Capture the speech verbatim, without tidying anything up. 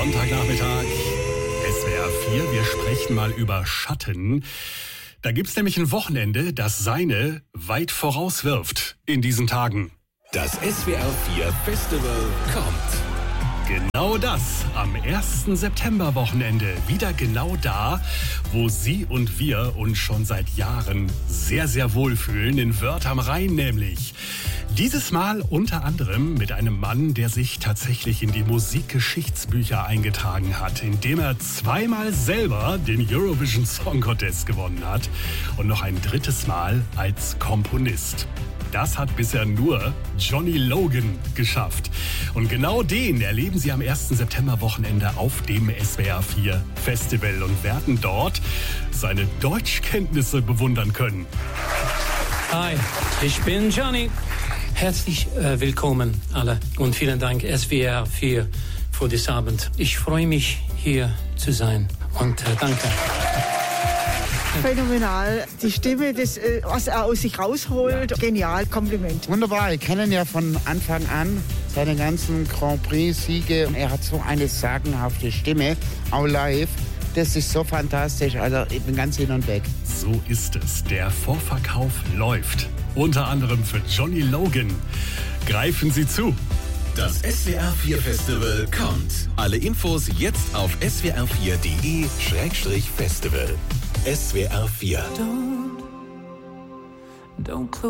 Sonntagnachmittag, S W R vier. Wir sprechen mal über Schatten. Da gibt's nämlich ein Wochenende, das seine weit vorauswirft in diesen Tagen. Das S W R vier Festival kommt. Genau das, am ersten September-Wochenende. Wieder genau da, wo Sie und wir uns schon seit Jahren sehr, sehr wohlfühlen, in Wörth am Rhein nämlich. Dieses Mal unter anderem mit einem Mann, der sich tatsächlich in die Musikgeschichtsbücher eingetragen hat, indem er zweimal selber den Eurovision Song Contest gewonnen hat und noch ein drittes Mal als Komponist. Das hat bisher nur Johnny Logan geschafft. Und genau den erleben Sie am ersten September-Wochenende auf dem S W R vier Festival und werden dort seine Deutschkenntnisse bewundern können. Hi, ich bin Johnny. Herzlich äh, willkommen alle und vielen Dank S W R vier für diesen Abend. Ich freue mich, hier zu sein und äh, danke. Phänomenal. Die Stimme, das, was er aus sich rausholt, genial, Kompliment. Wunderbar, ich kenne ihn ja von Anfang an, seine ganzen Grand Prix-Siege. Er hat so eine sagenhafte Stimme, auch live. Das ist so fantastisch, also ich bin ganz hin und weg. So ist es, der Vorverkauf läuft. Unter anderem für Johnny Logan. Greifen Sie zu. Das S W R vier Festival kommt. Alle Infos jetzt auf s w r vier punkt d e Schrägstrich Festival. S W R vier. Don't, don't close